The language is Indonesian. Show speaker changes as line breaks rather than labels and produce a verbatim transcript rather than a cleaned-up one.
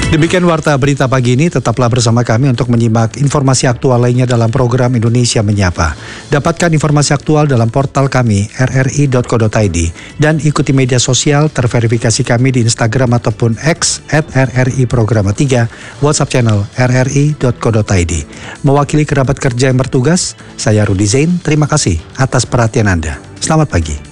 Demikian Warta Berita Pagi ini, tetaplah bersama kami untuk menyimak informasi aktual lainnya dalam program Indonesia Menyapa. Dapatkan informasi aktual dalam portal kami r r i dot co dot i d dan ikuti media sosial terverifikasi kami di Instagram ataupun X at r r i programa tiga, WhatsApp channel r r i dot co dot i d. Mewakili kerabat kerja yang bertugas, saya Rudi Zain, terima kasih atas perhatian Anda. Selamat pagi.